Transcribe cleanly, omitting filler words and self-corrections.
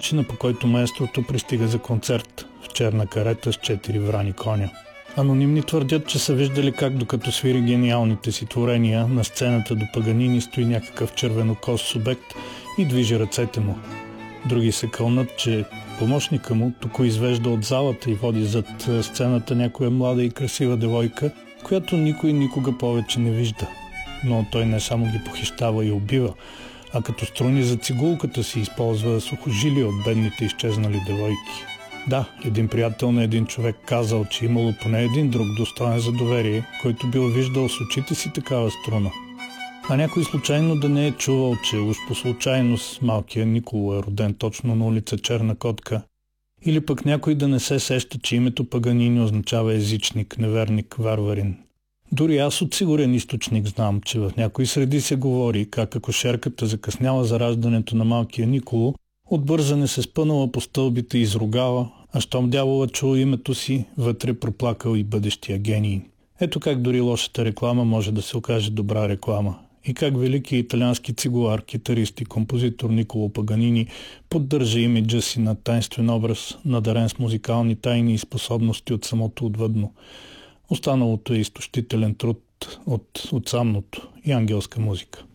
начина, по който маестрото пристига за концерт в черна карета с 4 врани коня. Анонимни твърдят, че са виждали как докато свири гениалните си творения, на сцената до Паганини стои някакъв червенокос субект и движи ръцете му. Други се кълнат, че помощника му току извежда от залата и води зад сцената някоя млада и красива девойка, която никой никога повече не вижда. Но той не само ги похищава и убива, а като струни за цигулката си използва сухожилия от бедните изчезнали девойки. Да, един приятел на един човек казал, че имало поне един друг достоен за доверие, който бил виждал с очите си такава струна. А някой случайно да не е чувал, че уж по случайност малкият Николо е роден точно на улица Черна котка, или пък някой да не се сеща, че името Паганини означава езичник, неверник, варварин. Дори аз от сигурен източник знам, че в някои среди се говори как акушерката закъсняла за раждането на малкия Николо, от бързане се спънала по стълбите и изругала, а щом дявола чул името си, вътре проплакал и бъдещия гений. Ето как дори лошата реклама може да се окаже добра реклама. И как великият италиански цигулар, китарист и композитор Николо Паганини поддържа имиджа си на таинствен образ, надарен с музикални тайни и способности от самото отвъдно. Останалото е изтощителен труд от отсамното и ангелска музика.